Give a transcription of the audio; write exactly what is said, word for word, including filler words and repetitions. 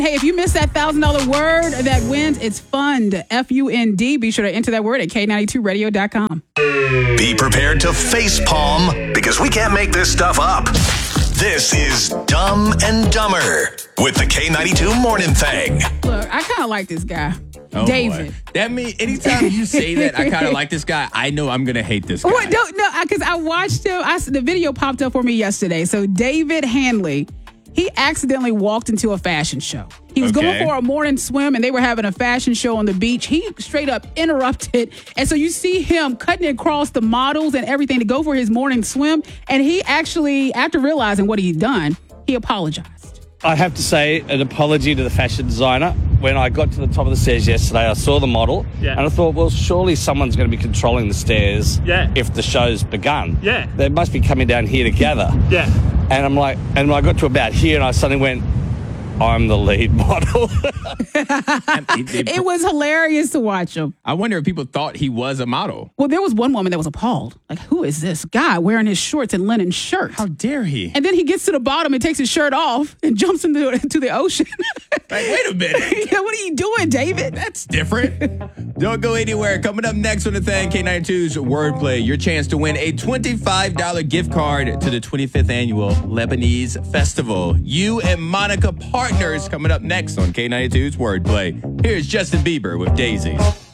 Hey, if you missed that one thousand dollars word that wins, it's FUND, F U N D. Be sure to enter that word at K ninety-two radio dot com. Be prepared to facepalm because we can't make this stuff up. This is Dumb and Dumber with the K ninety-two Morning Thing. Look, I kind of like this guy, Oh, David. boy. That means anytime you say that, I kind of like this guy, I know I'm going to hate this guy. What? No, no, because I watched him. I, the video popped up for me yesterday. So David Hanley, he accidentally walked into a fashion show. He was Okay. going for a morning swim, and they were having a fashion show on the beach. He straight up interrupted. And so you see him cutting across the models and everything to go for his morning swim. And he actually, after realizing what he'd done, he apologized. I have to say an apology to the fashion designer. When I got to the top of the stairs yesterday, I saw the model, Yeah. and I thought, well, surely someone's going to be controlling the stairs Yeah. if the show's begun. Yeah. They must be coming down here together. Yeah. And I'm like, and I got to about here, and I suddenly went, I'm the lead model. It was hilarious to watch him. I wonder if people thought he was a model. Well, there was one woman that was appalled. Like, who is this guy wearing his shorts and linen shirt? How dare he? And then he gets to the bottom and takes his shirt off and jumps into, into the ocean. Like, wait a minute. Yeah, what are you doing, David? That's different. Don't go anywhere. Coming up next on the thing, K ninety-two's Wordplay, your chance to win a twenty-five dollars gift card to the twenty-fifth Annual Lebanese Festival. You and Monica Partners coming up next on K ninety-two's Wordplay. Here's Justin Bieber with Daisy.